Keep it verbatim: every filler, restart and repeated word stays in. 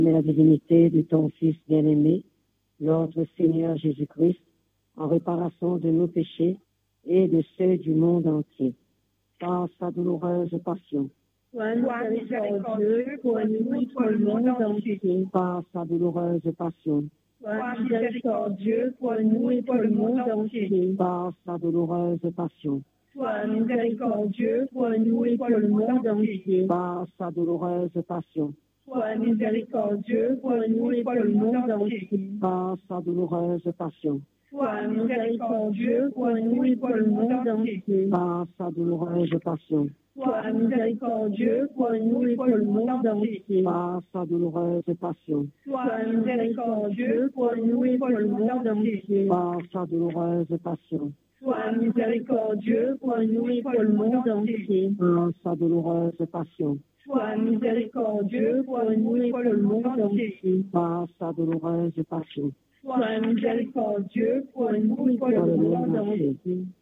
et la divinité de ton Fils bien-aimé, notre Seigneur Jésus-Christ, en réparation de nos péchés et de ceux du monde entier, par sa douloureuse passion. Sois miséricordieux pour nous et pour le monde entier. Par sa douloureuse passion. Sois miséricordieux pour nous et pour le monde entier. Par sa douloureuse passion. Sois miséricordieux pour nous et pour le monde entier. Par sa douloureuse passion. Sois miséricordieux pour nous et pour le monde entier. Par sa douloureuse passion. Sois miséricordieux pour nous et pour le monde entier. Par sa douloureuse passion. Sois miséricordieux pour nous et pour le monde entier. Par sa douloureuse passion. Sois miséricordieux pour nous et pour le monde entier. Par sa douloureuse passion. Sois miséricordieux pour nous et pour le monde entier. Par sa douloureuse passion. Sois miséricordieux pour nous et pour le monde entier. Par sa douloureuse passion. Sois miséricordieux pour nous et pour le monde entier.